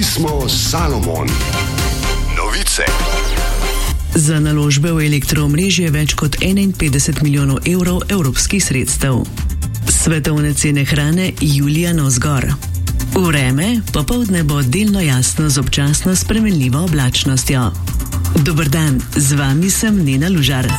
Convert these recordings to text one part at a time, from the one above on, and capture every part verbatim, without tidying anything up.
smo Salomon. Novice. Za naložbe v elektroomrežje več kot enainpetdeset milijonov evrov evropskih sredstev. Svetovne cene hrane julija navzgor. Vreme popoldne bo delno jasno z občasno spremenljivo oblačnostjo. Dober dan, z vami sem Nena Lužar.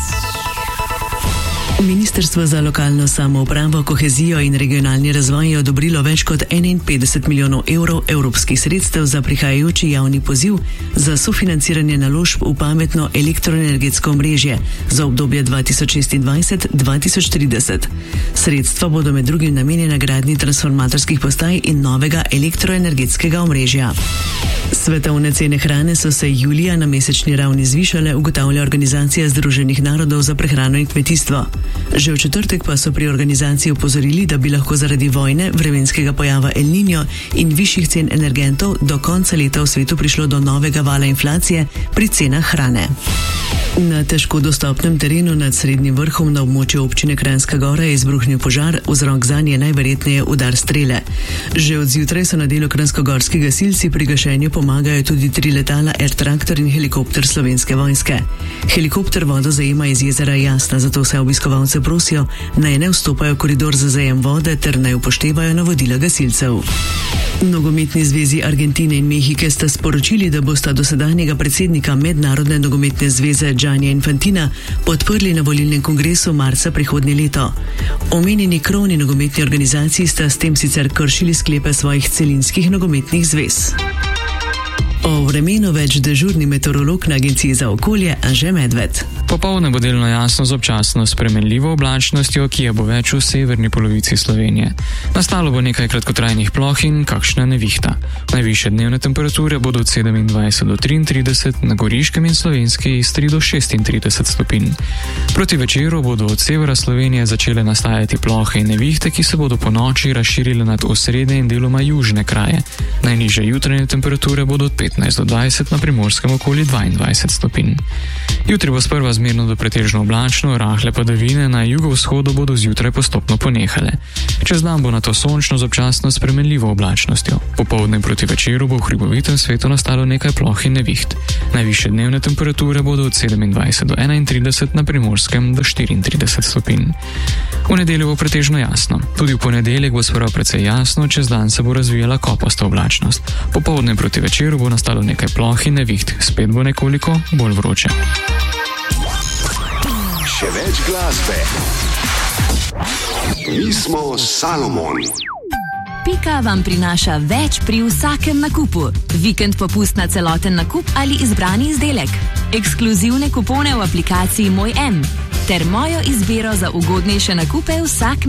Ministrstvo za lokalno samoupravo, kohezijo in regionalni razvoj je odobrilo več kot enainpetdeset milijonov evrov evropskih sredstev za prihajajoči javni poziv za sofinanciranje naložb v pametno elektroenergetsko omrežje za obdobje dva tisoč šestindvajset do dva tisoč trideset. Sredstva bodo med drugim namenjena gradnji transformatorskih postaj in novega elektroenergetskega omrežja. Svetovne cene hrane so se julija na mesečni ravni zvišale, ugotavlja Organizacija Združenih narodov za prehrano in kmetijstvo. Že v četrtek pa so pri organizaciji opozorili, da bi lahko zaradi vojne, vremenskega pojava El Niño in višjih cen energentov do konca leta v svetu prišlo do novega vala inflacije pri cenah hrane. Na težko dostopnem terenu nad Srednjim vrhom na območju občine Kranjska Gora je izbruhnil požar, vzrok zanje je najverjetneje udar strele. Že od zjutraj so na delu kranjskogorski gasilci, pri gašenju pomagajo tudi tri letala Air Tractor in helikopter Slovenske vojske. Helikopter vodo zajema iz jezera Jasna, zato vse obiskovalce prosijo, naj ne vstopajo v koridor za zajem vode ter naj upoštevajo navodila gasilcev. Nogometni zvezi Argentine in Mehike sta sporočili, da bosta dosedanjega predsednika Mednarodne nogometne zveze Giannia Infantina podprli na volilnem kongresu marca prihodnje leto. Omenjeni krovni nogometni organizaciji sta s tem sicer kršili sklepe svojih celinskih nogometnih zvez. O vremenu več dežurni meteorolog na Agenciji za okolje Anže Medved. Popoldne bo delno jasno z občasno spremenljivo oblačnostjo, ki je bo več v severni polovici Slovenije. Nastalo bo nekaj kratkotrajnih ploh in kakšna nevihta. Najvišje dnevne temperature bodo od sedemindvajset do triintrideset, na Goriškem in Slovenski Istri do šestintrideset stopinj. Proti večeru bodo od severa Slovenije začele nastajati plohe in nevihte, ki se bodo po noči razširile nad osrednje in deloma južne kraje. Najnižje jutranje temperature bodo od petnajst do dvajset, na Primorskem okoli dvaindvajset stopinj. Jutri bo sprva zmerno do pretežno oblačno, rahle padavine na jugovzhodu bodo zjutraj postopno ponehale. Čez dan bo nato sončno z občasno spremenljivo oblačnostjo. Popoldne proti večeru bo v hribovitem svetu nastalo nekaj ploh in neviht. Najvišje dnevne temperature bodo od sedemindvajset do enaintrideset, na Primorskem do štiriintrideset stopinj. V nedeljo bo pretežno jasno. Tudi v ponedeljek bo sprva precej jasno, čez dan se bo razvijala kopasta oblačnost. Popoldne proti večeru bo nastalo nekaj ploh in neviht, spet bo nekoliko bolj vroče. Še več glasbe. Mi smo Salomon. Pika vam prinaša več pri vsakem nakupu. Vikend popust na celoten nakup ali izbrani izdelek. Ekskluzivne kupone v aplikaciji Moj M. Ter mojo izbiro za ugodnejše nakupe vsak